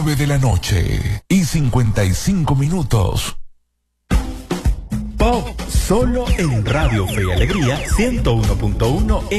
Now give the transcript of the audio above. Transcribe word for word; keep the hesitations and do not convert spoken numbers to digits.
nueve de la noche y cincuenta y cinco minutos. Pop solo en Radio Fe y Alegría ciento uno punto uno